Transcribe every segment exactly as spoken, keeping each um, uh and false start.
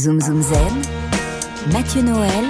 Zoom Zoom Zen, Mathieu Noël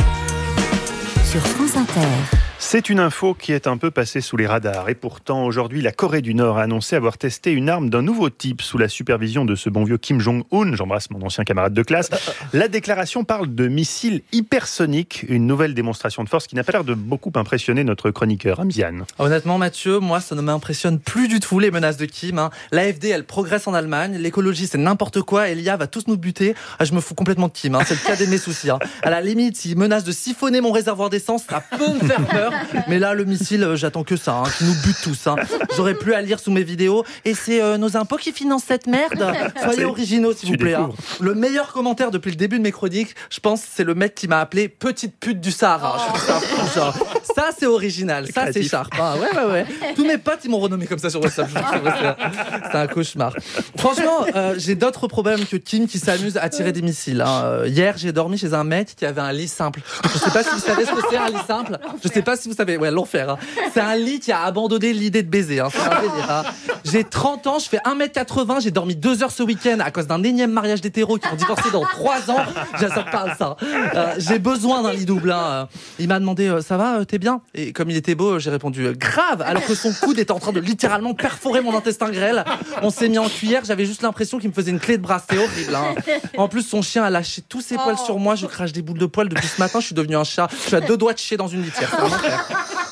sur France Inter. C'est une info qui est un peu passée sous les radars et pourtant aujourd'hui la Corée du Nord a annoncé avoir testé une arme d'un nouveau type sous la supervision de ce bon vieux Kim Jong-un. J'embrasse mon ancien camarade de classe. La déclaration parle de missiles hypersoniques, une nouvelle démonstration de force qui n'a pas l'air de beaucoup impressionner notre chroniqueur Amziane. Honnêtement Mathieu, moi ça ne m'impressionne plus du tout les menaces de Kim. Hein. L'A F D elle progresse en Allemagne, l'écologie c'est n'importe quoi et l'I A va tous nous buter. Ah, je me fous complètement de Kim, hein. C'est le cas de mes soucis. Hein. À la limite, s'il menace de siphonner mon réservoir d'essence, ça peut me faire peur. Mais là, le missile, euh, j'attends que ça, hein, qui nous bute tous. Hein. J'aurais plus à lire sous mes vidéos. Et c'est euh, nos impôts qui financent cette merde. Soyez c'est... originaux, s'il vous plaît. Hein. Le meilleur commentaire depuis le début de mes chroniques, je pense, c'est le mec qui m'a appelé petite pute du Sahara. Oh. Je trouve ça fou, genre. Ça, c'est original. C'est ça, créatif. C'est sharp. Hein. Ouais, ouais, ouais. Tous mes potes, ils m'ont renommé comme ça sur WhatsApp. Je trouve que c'est, c'est un cauchemar. Franchement, euh, j'ai d'autres problèmes que Kim qui s'amuse à tirer des missiles. Hein. Hier, j'ai dormi chez un mec qui avait un lit simple. Je sais pas si vous savez ce que c'est un lit simple. Je sais pas si vous savez. Ouais, l'enfer. Hein. C'est un lit qui a abandonné l'idée de baiser. Hein. C'est un délire. Hein. J'ai trente ans, je fais un mètre quatre-vingts, j'ai dormi deux heures ce week-end à cause d'un énième mariage d'hétéros qui vont divorcer dans trois ans. Ça me parle ça. Euh, j'ai besoin d'un lit double. Hein. Il m'a demandé euh, ça va, euh, t'es bien? Et comme il était beau, j'ai répondu euh, grave. Alors que son coude était en train de littéralement perforer mon intestin grêle. On s'est mis en cuillère, j'avais juste l'impression qu'il me faisait une clé de bras. C'était horrible. Hein. En plus, son chien a lâché tous ses poils sur moi. Je crache des boules de poils depuis ce matin. Je suis devenu un chat. Je suis à deux doigts de chier dans une litière. C'est un enfer.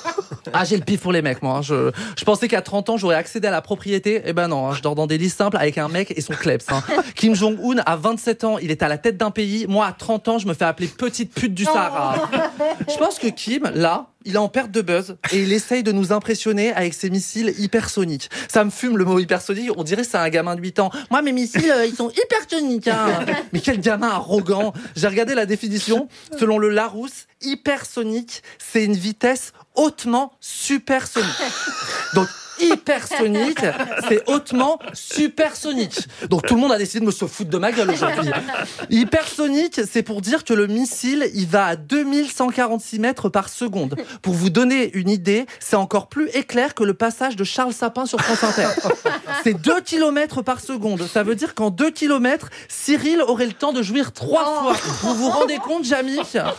Ah, j'ai le pif pour les mecs, moi. Je, je pensais qu'à trente ans, j'aurais accédé à la propriété. Eh ben non, hein, je dors dans des lits simples avec un mec et son kleps. Hein. Kim Jong-un, à vingt-sept ans, il est à la tête d'un pays. Moi, à trente ans, je me fais appeler petite pute du Sahara. Je pense que Kim, là, il est en perte de buzz et il essaye de nous impressionner avec ses missiles hypersoniques. Ça me fume le mot hypersonique, on dirait que c'est un gamin de huit ans. Moi, mes missiles, euh, ils sont hypersoniques. Hein. Mais quel gamin arrogant. J'ai regardé la définition. Selon le Larousse, hypersonique, c'est une vitesse hautement supersonique. Donc, hypersonique, c'est hautement supersonique. Donc tout le monde a décidé de me se foutre de ma gueule aujourd'hui. Hypersonique, c'est pour dire que le missile, il va à deux mille cent quarante-six mètres par seconde. Pour vous donner une idée, c'est encore plus éclair que le passage de Charles Sapin sur France Inter. C'est deux kilomètres par seconde. Ça veut dire qu'en deux kilomètres, Cyril aurait le temps de jouir trois fois. Vous vous rendez compte, Jamy?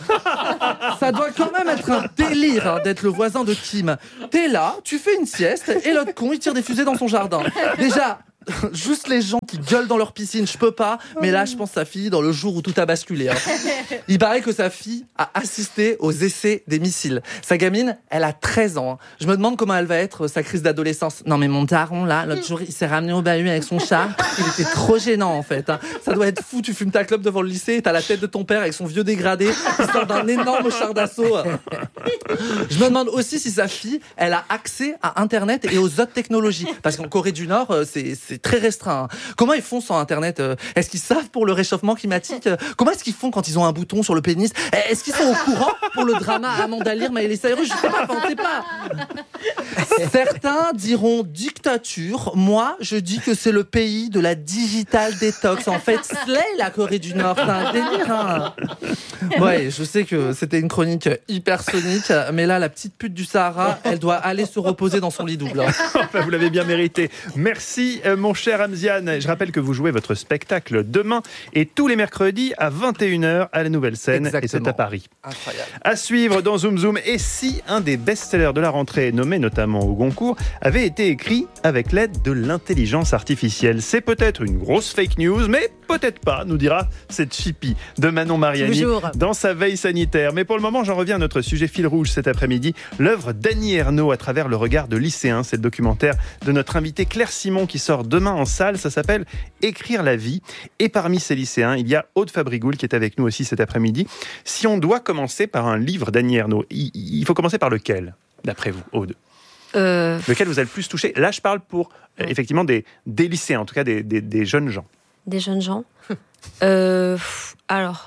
Ça doit quand même être un délire hein, d'être le voisin de Kim. T'es là, tu fais une sieste et l'autre con, il tire des fusées dans son jardin. Déjà, juste les gens qui gueulent dans leur piscine, je peux pas. Mais là, je pense sa fille dans le jour où tout a basculé. Hein. Il paraît que sa fille a assisté aux essais des missiles. Sa gamine, elle a treize ans. Je me demande comment elle va être, sa crise d'adolescence. Non mais mon daron, là, l'autre jour, il s'est ramené au bahut avec son chat. Il était trop gênant, en fait. Hein. Ça doit être fou, tu fumes ta clope devant le lycée et t'as la tête de ton père avec son vieux dégradé qui sort d'un énorme char d'assaut. Je me demande aussi si sa fille, elle a accès à Internet et aux autres technologies. Parce qu'en Corée du Nord, c'est, c'est très restreint. Comment ils font sans Internet? Est-ce qu'ils savent pour le réchauffement climatique? Comment est-ce qu'ils font quand ils ont un bouton sur le pénis? Est-ce qu'ils sont au courant pour le drama Amanda Lear, Miley Cyrus? Je sais pas, enfin, on sait pas. Certains diront dictature. Moi, je dis que c'est le pays de la digital détox. En fait, slay la Corée du Nord. C'est un délire. Hein. Ouais, je sais que c'était une chronique hypersonique, mais là, la petite pute du Sahara, elle doit aller se reposer dans son lit double. Enfin, vous l'avez bien mérité. Merci, mon cher Amziane. Je rappelle que vous jouez votre spectacle demain et tous les mercredis à vingt et une heures à la Nouvelle Scène. Exactement. Et c'est à Paris. Incroyable. À suivre dans Zoom Zoom. Et si un des best-sellers de la rentrée, nommé notamment au Goncourt, avait été écrit avec l'aide de l'intelligence artificielle? C'est peut-être une grosse fake news, mais peut-être pas, nous dira cette Chippy de Manon Mariani Bonjour. Dans sa veille sanitaire. Mais pour le moment, j'en reviens à notre sujet fil rouge cet après-midi, l'œuvre d'Annie Ernaux à travers le regard de lycéens. C'est le documentaire de notre invitée Claire Simon qui sort demain en salle. Ça s'appelle Écrire la vie. Et parmi ces lycéens, il y a Aude Fabrigoul qui est avec nous aussi cet après-midi. Si on doit commencer par un livre d'Annie Ernaux, il faut commencer par lequel, d'après vous, Aude? Euh... Lequel vous a le plus touché? Là, je parle pour ouais. effectivement des, des lycéens, en tout cas des, des, des jeunes gens. Des jeunes gens euh, Alors,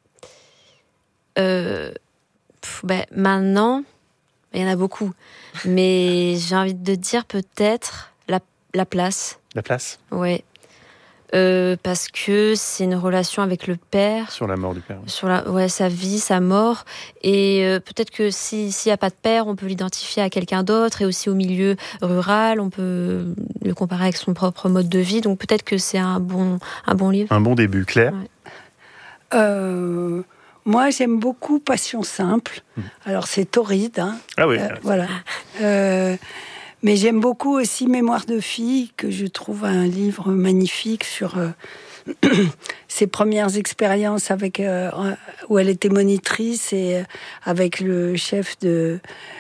euh, pff, ben, maintenant, il y en a beaucoup. Mais j'ai envie de dire peut-être la, la place. La place? Ouais. Euh, parce que c'est une relation avec le père. Sur la mort du père. Sur la, ouais, sa vie, sa mort. Et euh, peut-être que si, s'il n'y a pas de père, on peut l'identifier à quelqu'un d'autre. Et aussi au milieu rural, on peut le comparer avec son propre mode de vie. Donc peut-être que c'est un bon, un bon livre. Un bon début, Claire. Ouais. Euh, moi, j'aime beaucoup Passion simple. Mmh. Alors, c'est torride. Hein. Ah oui. Euh, voilà. Euh, mais j'aime beaucoup aussi Mémoire de fille, que je trouve un livre magnifique sur euh, ses premières expériences avec, euh, où elle était monitrice et euh, avec le chef de,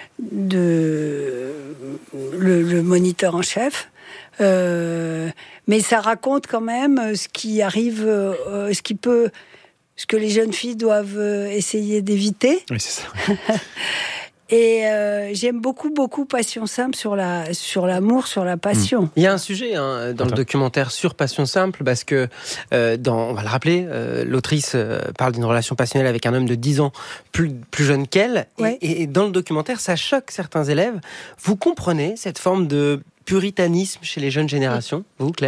de le, le moniteur en chef. Euh, mais ça raconte quand même ce qui arrive, euh, ce qui peut, ce que les jeunes filles doivent essayer d'éviter. Oui, c'est ça. Et euh, j'aime beaucoup, beaucoup Passion simple sur, la, sur l'amour, sur la passion. Il y a un sujet hein, dans le documentaire sur Passion simple, parce que, euh, dans, on va le rappeler, euh, l'autrice euh, parle d'une relation passionnelle avec un homme de dix ans plus, plus jeune qu'elle. Ouais. Et, et dans le documentaire, ça choque certains élèves. Vous comprenez cette forme de puritanisme chez les jeunes générations, vous, Claire ?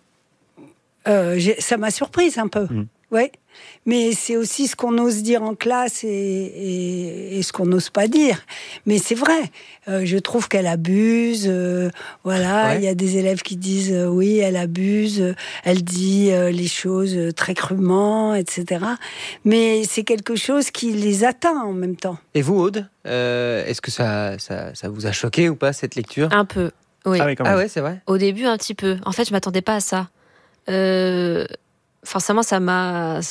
euh, Ça m'a surprise un peu. Mmh. Ouais, mais c'est aussi ce qu'on ose dire en classe et, et, et ce qu'on n'ose pas dire. Mais c'est vrai, euh, je trouve qu'elle abuse. Euh, voilà, ouais. Il y a des élèves qui disent euh, oui, elle abuse, elle dit euh, les choses très crûment, et cetera. Mais c'est quelque chose qui les atteint en même temps. Et vous, Aude, euh, est-ce que ça, ça, ça vous a choqué ou pas cette lecture ? Un peu, oui. Ah, oui, quand même. Ah ouais, c'est vrai. Au début, un petit peu. En fait, je m'attendais pas à ça. Euh... Forcément, ça m'a.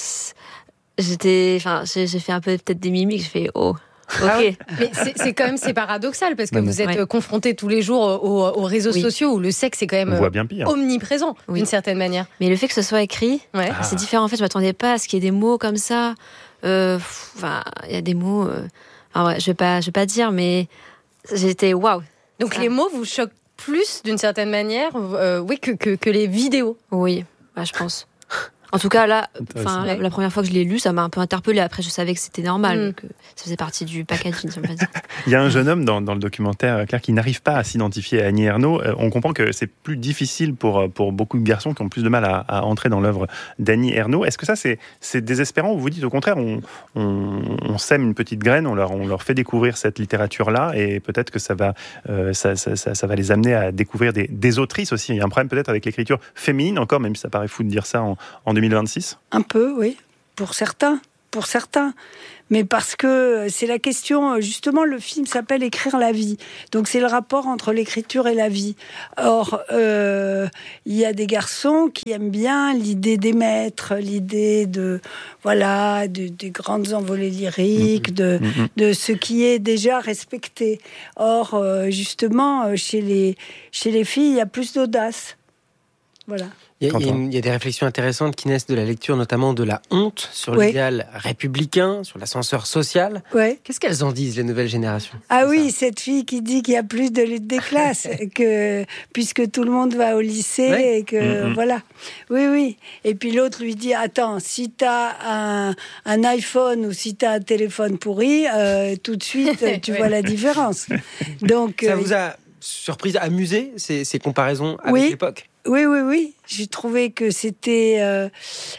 J'étais. Enfin, j'ai, j'ai fait un peu peut-être des mimiques. J'ai fait oh. Ok. Ah oui. Mais c'est, c'est quand même c'est paradoxal parce que non, vous êtes ouais. confrontés tous les jours aux, aux réseaux oui. sociaux où le sexe est quand même omniprésent oui. d'une certaine manière. Mais le fait que ce soit écrit, ouais. ah. c'est différent. En fait, je m'attendais pas à ce qu'il y ait des mots comme ça. Euh, enfin, il y a des mots. Euh... Alors, ouais, je vais pas, je vais pas dire, mais j'étais waouh. Donc ça. Les mots vous choquent plus d'une certaine manière, euh, oui, que, que que les vidéos. Oui, bah, je pense. En tout cas, là, la, la première fois que je l'ai lu, ça m'a un peu interpellée. Après, je savais que c'était normal, mm. que ça faisait partie du packaging. Il y a un jeune homme dans, dans le documentaire, Claire, qui n'arrive pas à s'identifier à Annie Ernaux. Euh, on comprend que c'est plus difficile pour, pour beaucoup de garçons qui ont plus de mal à, à entrer dans l'œuvre d'Annie Ernaux. Est-ce que ça, c'est, c'est désespérant ou vous dites au contraire, on, on, on sème une petite graine, on leur, on leur fait découvrir cette littérature-là et peut-être que ça va, euh, ça, ça, ça, ça va les amener à découvrir des, des autrices aussi. Il y a un problème peut-être avec l'écriture féminine encore, même si ça paraît fou de dire ça en, en deux mille vingt-six. Un peu, oui, pour certains, pour certains. Mais parce que c'est la question, justement, le film s'appelle « Écrire la vie ». Donc c'est le rapport entre l'écriture et la vie. Or, euh, il y a des garçons qui aiment bien l'idée d'émettre, l'idée de, voilà, de, des grandes envolées lyriques, de, de ce qui est déjà respecté. Or, euh, justement, chez les, chez les filles, il y a plus d'audace. Voilà. Il y, a, il, y a une, il y a des réflexions intéressantes qui naissent de la lecture, notamment de la honte sur oui. l'idéal républicain, sur l'ascenseur social. Oui. Qu'est-ce qu'elles en disent, les nouvelles générations ? Ah oui, ça. Cette fille qui dit qu'il y a plus de lutte des classes, que, puisque tout le monde va au lycée oui. et que mm-hmm. voilà. Oui, oui. Et puis l'autre lui dit, attends, si t'as un, un iPhone ou si t'as un téléphone pourri, euh, tout de suite, tu oui. vois la différence. Donc, ça euh, vous a surprise, amusé, ces, ces comparaisons avec oui. l'époque ? Oui, oui, oui. J'ai trouvé que c'était... Euh,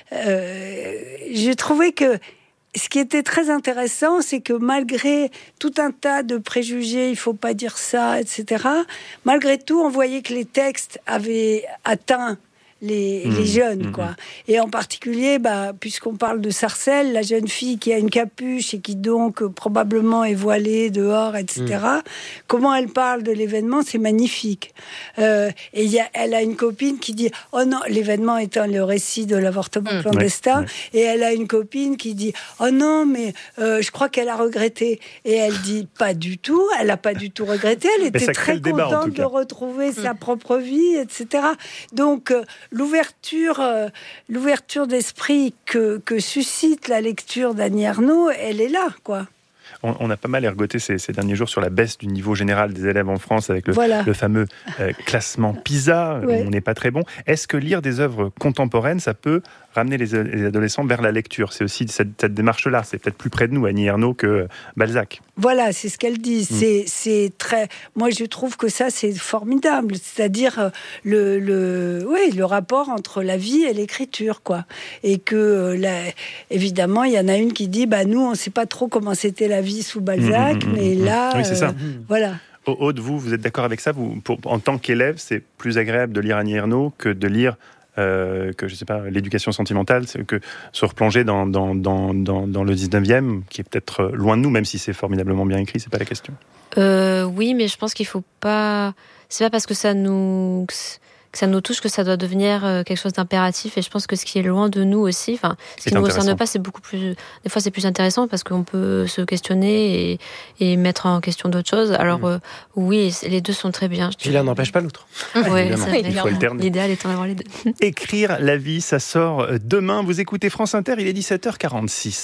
euh, j'ai trouvé que ce qui était très intéressant, c'est que malgré tout un tas de préjugés, il ne faut pas dire ça, et cetera, malgré tout, on voyait que les textes avaient atteint les, mmh, les jeunes, mmh. quoi. Et en particulier, bah, puisqu'on parle de Sarcelles, la jeune fille qui a une capuche et qui donc euh, probablement est voilée dehors, et cetera. Mmh. Comment elle parle de l'événement, c'est magnifique. Euh, et y a, elle a une copine qui dit « Oh non », l'événement étant le récit de l'avortement mmh. clandestin, ouais, ouais. Et elle a une copine qui dit « Oh non, mais euh, je crois qu'elle a regretté ». Et elle dit « Pas du tout, elle n'a pas du tout regretté, elle était très contente de retrouver mmh. sa propre vie, et cetera » Donc, euh, L'ouverture, euh, l'ouverture d'esprit que, que suscite la lecture d'Annie Ernaux, elle est là, quoi. On, on a pas mal ergoté ces, ces derniers jours sur la baisse du niveau général des élèves en France avec le, voilà. le fameux euh, classement PISA. Ouais. On n'est pas très bon. Est-ce que lire des œuvres contemporaines, ça peut ramener les, les adolescents vers la lecture ? C'est aussi cette, cette démarche-là. C'est peut-être plus près de nous, Annie Ernaux, que Balzac. Voilà, c'est ce qu'elle dit. Mmh. C'est, c'est très. Moi, je trouve que ça, c'est formidable. C'est-à-dire le, le, oui, le rapport entre la vie et l'écriture, quoi. Et que, là, évidemment, il y en a une qui dit, bah nous, on ne sait pas trop comment c'était la vie sous Balzac, mmh, mmh, mais mmh. là, oui, c'est ça. Euh, voilà. Aude, vous, vous êtes d'accord avec ça ? Vous, pour, en tant qu'élève, c'est plus agréable de lire Annie Ernaux que de lire euh, que je sais pas, l'éducation sentimentale, c'est que se replonger dans, dans, dans, dans, dans le dix-neuvième, qui est peut-être loin de nous, même si c'est formidablement bien écrit, c'est pas la question. Euh, oui, mais je pense qu'il faut pas. C'est pas parce que ça nous que ça nous touche que ça doit devenir quelque chose d'impératif. Et je pense que ce qui est loin de nous aussi, enfin, ce qui ne nous concerne pas, c'est beaucoup plus. Des fois, c'est plus intéressant parce qu'on peut se questionner et, et mettre en question d'autres choses. Alors mmh. euh, oui, les deux sont très bien. Puis l'un n'empêche pas l'autre. Ouais, il faut alterner. L'idéal étant d'avoir les deux. Écrire la vie, ça sort demain. Vous écoutez France Inter, il est dix-sept heures quarante-six.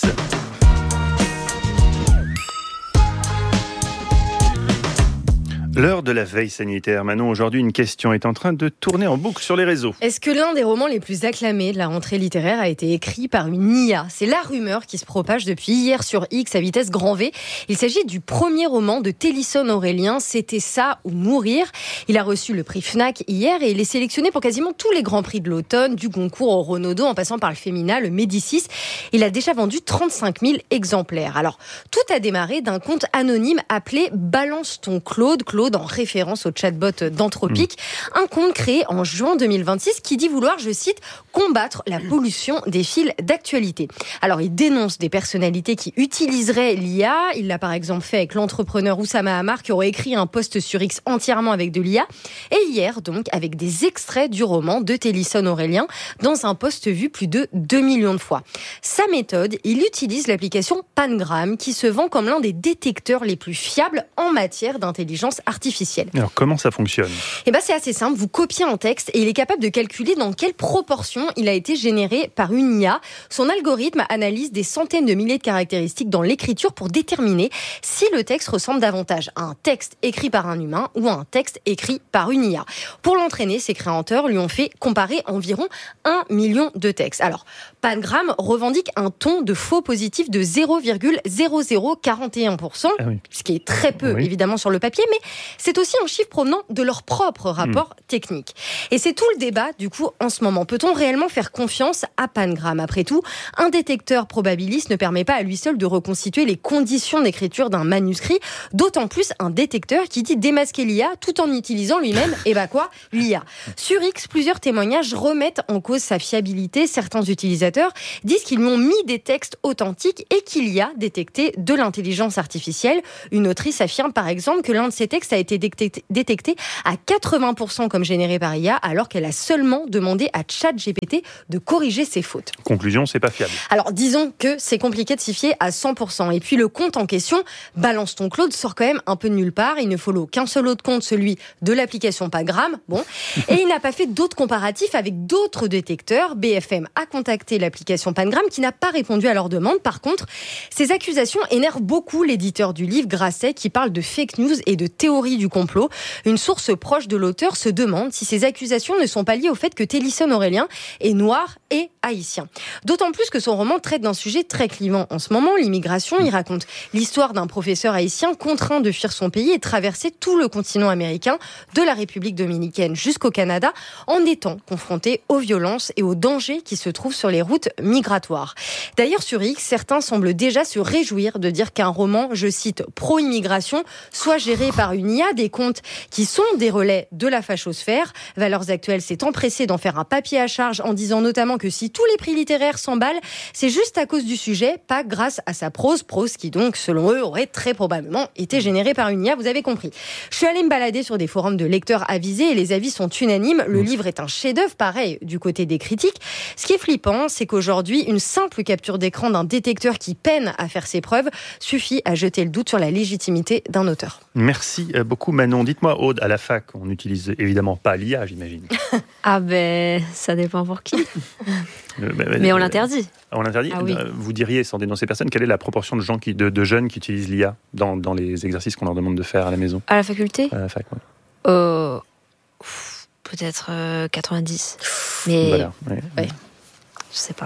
L'heure de la veille sanitaire. Manon, aujourd'hui, une question est en train de tourner en boucle sur les réseaux. Est-ce que l'un des romans les plus acclamés de la rentrée littéraire a été écrit par une I A ? C'est la rumeur qui se propage depuis hier sur X à vitesse grand V. Il s'agit du premier roman de Télisson Aurélien, C'était ça ou mourir. Il a reçu le prix Fnac hier et il est sélectionné pour quasiment tous les grands prix de l'automne, du Goncourt au Renaudot, en passant par le Femina, le Médicis. Il a déjà vendu trente-cinq mille exemplaires. Alors, tout a démarré d'un compte anonyme appelé Balance ton Claude. Claude en référence au chatbot d'Anthropique, mmh. un compte créé en juin deux mille vingt-six qui dit vouloir, je cite, combattre la pollution des fils d'actualité. Alors, il dénonce des personnalités qui utiliseraient l'I A. Il l'a par exemple fait avec l'entrepreneur Oussama Hamar qui aurait écrit un post sur X entièrement avec de l'I A. Et hier, donc, avec des extraits du roman de Télisson Aurélien dans un post vu plus de deux millions de fois. Sa méthode, il utilise l'application Pangram qui se vend comme l'un des détecteurs les plus fiables en matière d'intelligence artificielle. Artificielle. Alors, comment ça fonctionne ? Eh ben, c'est assez simple. Vous copiez un texte et il est capable de calculer dans quelle proportion il a été généré par une I A. Son algorithme analyse des centaines de milliers de caractéristiques dans l'écriture pour déterminer si le texte ressemble davantage à un texte écrit par un humain ou à un texte écrit par une I A. Pour l'entraîner, ses créateurs lui ont fait comparer environ un million de textes. Alors, Pangram revendique un ton de faux positif de zéro virgule zéro zéro quarante et un pour cent, ah oui. ce qui est très peu, oui. évidemment, sur le papier, mais c'est aussi un chiffre provenant de leur propre rapport mmh. technique. Et c'est tout le débat, du coup, en ce moment. Peut-on réellement faire confiance à Pangram ? Après tout, un détecteur probabiliste ne permet pas à lui seul de reconstituer les conditions d'écriture d'un manuscrit, d'autant plus un détecteur qui dit démasquer l'I A tout en utilisant lui-même, et bah quoi, l'I A. Sur X, plusieurs témoignages remettent en cause sa fiabilité. Certains utilisateurs disent qu'ils lui ont mis des textes authentiques et qu'il y a détecté de l'intelligence artificielle. Une autrice affirme par exemple que l'un de ces textes a été détecté à quatre-vingts pour cent comme généré par I A, alors qu'elle a seulement demandé à ChatGPT de corriger ses fautes. Conclusion, c'est pas fiable. Alors, disons que c'est compliqué de s'y fier à cent pour cent. Et puis, le compte en question, Balance ton Claude, sort quand même un peu de nulle part. Il ne follow qu'un seul autre compte, celui de l'application Pangram. Bon. Et il n'a pas fait d'autres comparatifs avec d'autres détecteurs. B F M a contacté l'application Pangram qui n'a pas répondu à leur demande. Par contre, ces accusations énervent beaucoup l'éditeur du livre, Grasset, qui parle de fake news et de théorie du complot. Une source proche de l'auteur se demande si ces accusations ne sont pas liées au fait que Télisson Aurélien est noir et haïtien. D'autant plus que son roman traite d'un sujet très clivant en ce moment, l'immigration. Il raconte l'histoire d'un professeur haïtien contraint de fuir son pays et traverser tout le continent américain, de la République dominicaine jusqu'au Canada, en étant confronté aux violences et aux dangers qui se trouvent sur les routes migratoires. D'ailleurs, sur X, certains semblent déjà se réjouir de dire qu'un roman, je cite, pro-immigration, soit géré par une I A, des comptes qui sont des relais de la fachosphère. Valeurs Actuelles s'est empressé d'en faire un papier à charge en disant notamment que si tous les prix littéraires s'emballent, c'est juste à cause du sujet, pas grâce à sa prose, prose qui donc, selon eux, aurait très probablement été générée par une I A, vous avez compris. Je suis allée me balader sur des forums de lecteurs avisés et les avis sont unanimes. Le livre est un chef-d'œuvre, pareil, du côté des critiques. Ce qui est flippant, c'est qu'aujourd'hui, une simple capture d'écran d'un détecteur qui peine à faire ses preuves suffit à jeter le doute sur la légitimité d'un auteur. Merci beaucoup Manon. Dites-moi, Aude, à la fac, on n'utilise évidemment pas l'I A, j'imagine. Ah ben, ça dépend pour qui. Euh, bah, Mais on l'interdit. On l'interdit. Ah oui. Vous diriez, sans dénoncer personne, quelle est la proportion de gens qui, de, de jeunes qui utilisent l'I A dans, dans les exercices qu'on leur demande de faire à la maison ? À la faculté ? À la fac, oui. Euh, peut-être euh, quatre-vingt-dix. Mais voilà, ouais. Ouais. Je sais pas.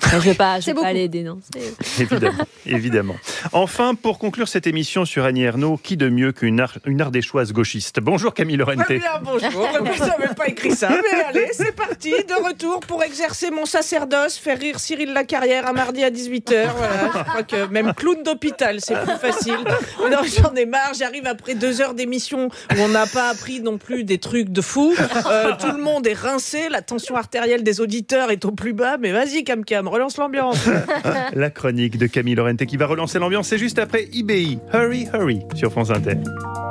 Je ne vais pas, je vais pas les dénoncer. Évidemment, évidemment. Enfin, pour conclure cette émission sur Annie Ernaux, qui de mieux qu'une Ar- une ardéchoise gauchiste? Bonjour Camille Lorente. Eh bien, bonjour, je n'avais pas écrit ça, mais allez, c'est parti, de retour pour exercer mon sacerdoce, faire rire Cyril Lacarrière un mardi à dix-huit heures. Voilà. Je crois que même clown d'hôpital, c'est plus facile. Mais non, j'en ai marre, j'arrive après deux heures d'émission où on n'a pas appris non plus des trucs de fou. Euh, tout le monde est rincé, la tension artérielle des auditeurs est au plus bas, mais vas-y Cam Cam, relance l'ambiance. La chronique de Camille Lorente qui va relancer l'ambiance, c'est juste après I B I. Hurry, hurry sur France Inter.